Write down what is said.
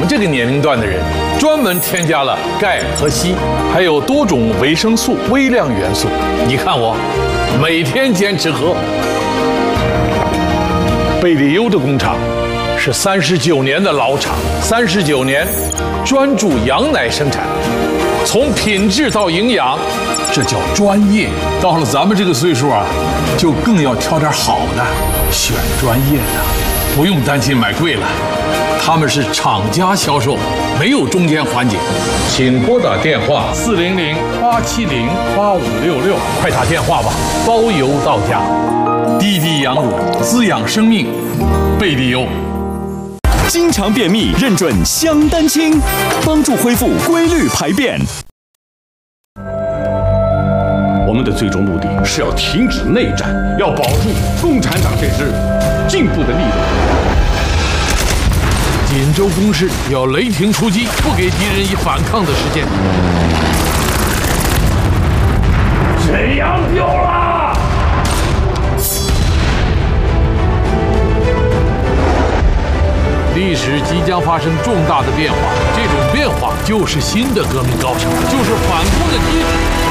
们这个年龄段的人，专门添加了钙和硒，还有多种维生素、微量元素。你看我，每天坚持喝。贝利优的工厂是39年的老厂，39年专注羊奶生产，从品质到营养，这叫专业。到了咱们这个岁数啊，就更要挑点好的，选专业的，不用担心买贵了。他们是厂家销售，没有中间环节。请拨打电话400-870-8566，快打电话吧，包邮到家。滴滴羊乳，滋养生命，贝利优。 经常便秘，认准香丹清，帮助恢复规律排便。 我们的最终目的是要停止内战，要保住共产党这支进步的力量。 锦州攻势要雷霆出击，不给敌人以反抗的时间。 沈阳丢了！ 历史即将发生重大的变化，这种变化就是新的革命高潮，就是反攻的机制。